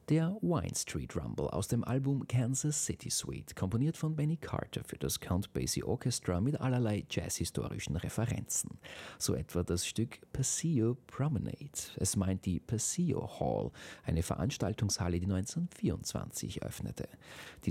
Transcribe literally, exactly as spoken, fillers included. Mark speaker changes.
Speaker 1: Der Wine Street Rumble aus dem Album Kansas City Suite, komponiert von Benny Carter für das Count Basie Orchestra mit allerlei jazzhistorischen Referenzen. So etwa das Stück Paseo Promenade. Es meint die Paseo Hall, eine Veranstaltungshalle, die neunzehnhundertvierundzwanzig öffnete. Die